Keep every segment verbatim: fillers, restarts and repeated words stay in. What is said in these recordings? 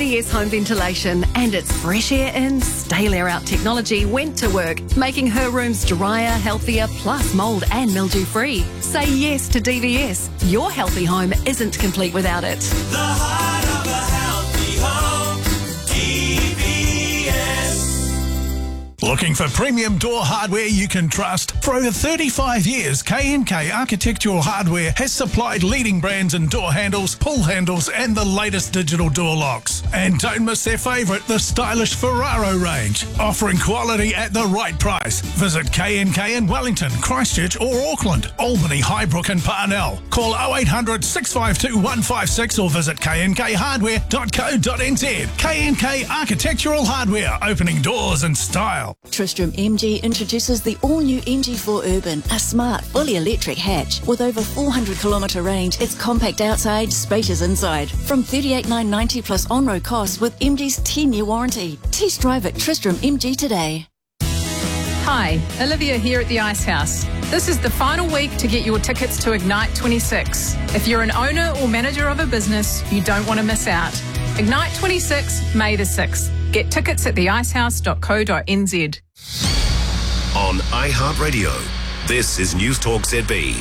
V S Home Ventilation and its fresh air in, stale air out technology went to work, making her rooms drier, healthier, plus mould and mildew free. Say yes to D V S. Your healthy home isn't complete without it. The heart of a healthy home, D V S. Looking for premium door hardware you can trust? For over thirty-five years, K and K Architectural Hardware has supplied leading brands in door handles, pull handles and the latest digital door locks. And don't miss their favourite, the stylish Ferraro range, offering quality at the right price. Visit K and K in Wellington, Christchurch or Auckland, Albany, Highbrook and Parnell. Call oh eight hundred, six five two, one five six or visit k n k hardware dot co dot n z. K and K Architectural Hardware, opening doors in style. Tristram M G introduces the all-new M G four Urban, a smart, fully electric hatch. With over four hundred kilometre range, it's compact outside, spacious inside. From thirty-eight thousand nine hundred ninety dollars plus on-road costs with M G's ten-year warranty. Test drive at Tristram M G today. Hi, Olivia here at the Ice House. This is the final week to get your tickets to Ignite twenty-six. If you're an owner or manager of a business, you don't want to miss out. Ignite twenty-six, May the sixth. Get tickets at the icehouse dot co dot n z. On iHeartRadio, this is News Talk Z B.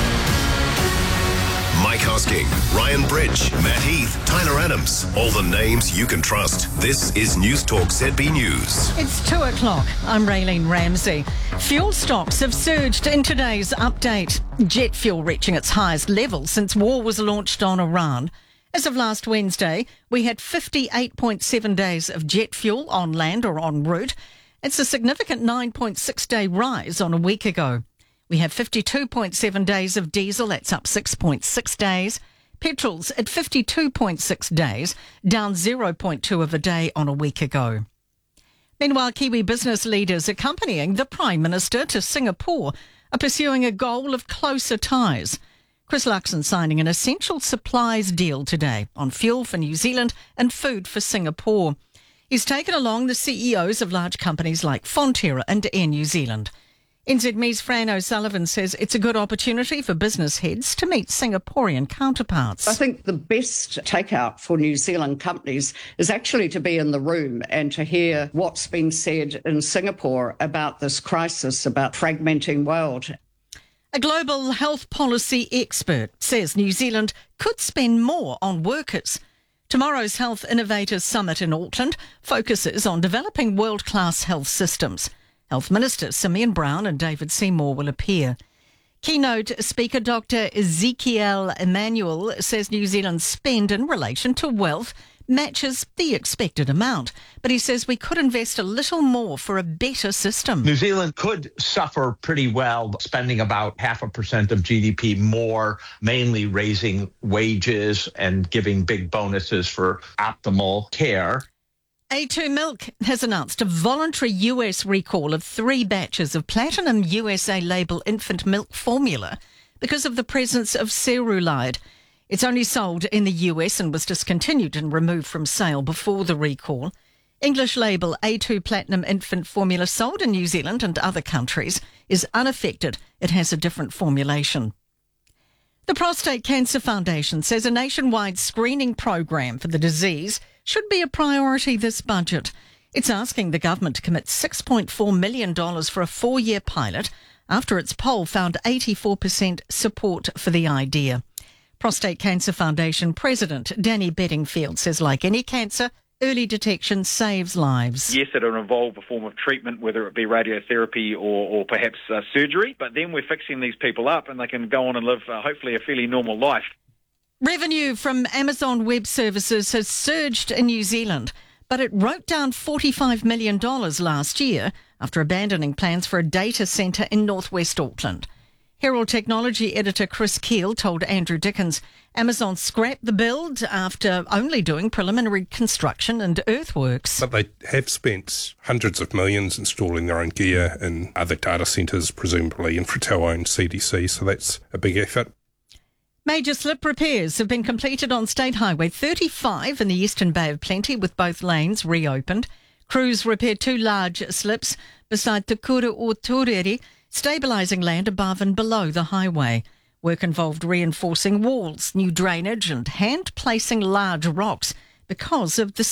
Mike Hosking, Ryan Bridge, Matt Heath, Tyler Adams. All the names you can trust. This is News Talk Z B News. It's two o'clock. I'm Raylene Ramsey. Fuel stocks have surged in today's update. Jet fuel reaching its highest level since war was launched on Iran. As of last Wednesday, we had fifty-eight point seven days of jet fuel on land or en route. It's a significant nine point six day rise on a week ago. We have fifty-two point seven days of diesel, that's up six point six days. Petrol's at fifty-two point six days, down zero point two of a day on a week ago. Meanwhile, Kiwi business leaders accompanying the Prime Minister to Singapore are pursuing a goal of closer ties. Chris Luxon signing an essential supplies deal today on fuel for New Zealand and food for Singapore. He's taken along the C E Os of large companies like Fonterra and Air New Zealand. N Z M E's Fran O'Sullivan says it's a good opportunity for business heads to meet Singaporean counterparts. I think the best takeout for New Zealand companies is actually to be in the room and to hear what's been said in Singapore about this crisis, about fragmenting world. A global health policy expert says New Zealand could spend more on workers. Tomorrow's Health Innovators Summit in Auckland focuses on developing world-class health systems. Health Ministers Simeon Brown and David Seymour will appear. Keynote speaker Doctor Ezekiel Emmanuel says New Zealand's spend in relation to wealth matches the expected amount, but he says we could invest a little more for a better system. New Zealand could suffer pretty well, spending about half a percent of G D P more, mainly raising wages and giving big bonuses for optimal care. A two Milk has announced a voluntary U S recall of three batches of Platinum U S A label infant milk formula because of the presence of cerulide. It's only sold in the U S and was discontinued and removed from sale before the recall. English label A two Platinum infant formula sold in New Zealand and other countries is unaffected. It has a different formulation. The Prostate Cancer Foundation says a nationwide screening program for the disease should be a priority this budget. It's asking the government to commit six point four million dollars for a four-year pilot after its poll found eighty-four percent support for the idea. Prostate Cancer Foundation President Danny Bedingfield says, like any cancer, early detection saves lives. Yes, it'll involve a form of treatment, whether it be radiotherapy or, or perhaps uh, surgery, but then we're fixing these people up and they can go on and live, uh, hopefully, a fairly normal life. Revenue from Amazon Web Services has surged in New Zealand, but it wrote down forty-five million dollars last year after abandoning plans for a data centre in northwest Auckland. Herald Technology editor Chris Keel told Andrew Dickens Amazon scrapped the build after only doing preliminary construction and earthworks. But they have spent hundreds of millions installing their own gear in other data centres, presumably Infratel-owned C D C, so that's a big effort. Major slip repairs have been completed on State Highway thirty-five in the Eastern Bay of Plenty, with both lanes reopened. Crews repaired two large slips beside Te Kura o Toreri, stabilising land above and below the highway. Work involved reinforcing walls, new drainage and hand placing large rocks because of the